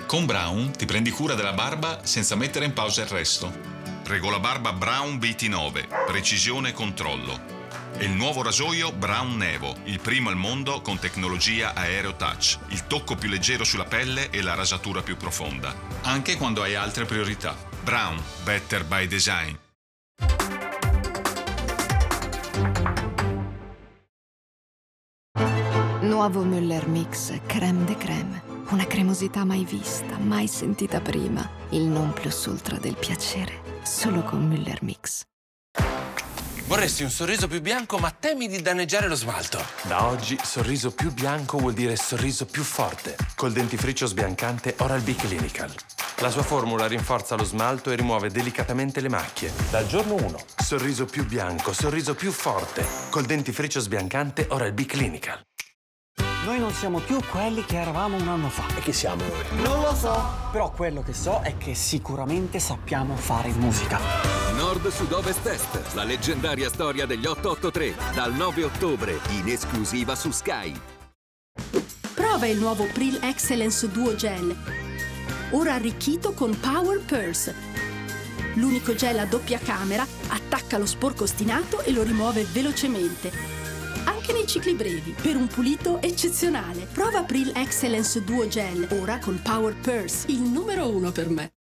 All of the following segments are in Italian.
Con Braun ti prendi cura della barba senza mettere in pausa il resto. Regolabarba Braun BT9, precisione e controllo. E il nuovo rasoio Braun Nevo, il primo al mondo con tecnologia Aereo Touch, il tocco più leggero sulla pelle e la rasatura più profonda, anche quando hai altre priorità. Braun, better by design. Nuovo Müller Mix Crème de Crème. Una cremosità mai vista, mai sentita prima. Il non plus ultra del piacere. Solo con Müller Mix. Vorresti un sorriso più bianco, ma temi di danneggiare lo smalto. Da oggi, sorriso più bianco vuol dire sorriso più forte. Col dentifricio sbiancante Oral-B Clinical. La sua formula rinforza lo smalto e rimuove delicatamente le macchie. Dal giorno 1, sorriso più bianco, sorriso più forte. Col dentifricio sbiancante Oral-B Clinical. Noi non siamo più quelli che eravamo un anno fa. E chi siamo noi? Non lo so. Però quello che so è che sicuramente sappiamo fare musica. Nord, Sud, Ovest, Est. La leggendaria storia degli 883. Dal 9 ottobre, in esclusiva su Sky. Prova il nuovo Pril Excellence Duo Gel. Ora arricchito con Power Purse. L'unico gel a doppia camera attacca lo sporco ostinato e lo rimuove velocemente. Anche nei cicli brevi, per un pulito eccezionale. Prova Pril Excellence Duo Gel, ora con Power Purse, il numero 1 per me.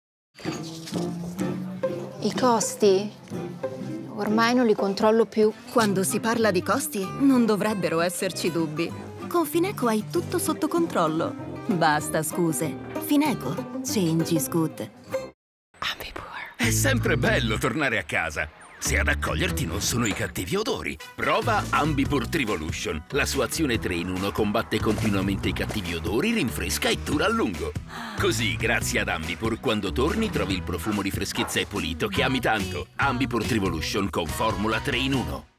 I costi? Ormai non li controllo più. Quando si parla di costi, non dovrebbero esserci dubbi. Con Fineco hai tutto sotto controllo. Basta scuse. Fineco. Change is good. Ambipur. È sempre bello tornare a casa. Se ad accoglierti non sono i cattivi odori. Prova Ambipur Trivolution. La sua azione 3 in 1 combatte continuamente i cattivi odori, rinfresca e dura a lungo. Così, grazie ad Ambipur, quando torni trovi il profumo di freschezza e pulito che ami tanto. Ambipur Trivolution con formula 3 in 1.